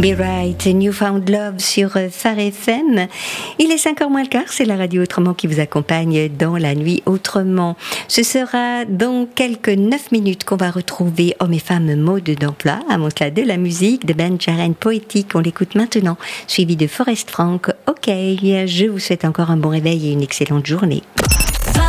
Be Right, Newfound Love sur Phare FM. Il est 5h moins le quart, c'est la radio Autrement qui vous accompagne dans la nuit autrement. Ce sera dans quelques 9 minutes qu'on va retrouver Hommes et femmes mode d'emploi à Montelat de la musique de Ben Jaren Poétique. On l'écoute maintenant, suivi de Forest Frank. Ok, je vous souhaite encore un bon réveil et une excellente journée.